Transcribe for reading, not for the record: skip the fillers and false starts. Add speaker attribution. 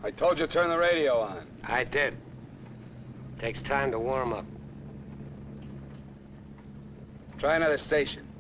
Speaker 1: I told you to turn the radio on.
Speaker 2: I did. Takes time to warm up.
Speaker 1: Try another station.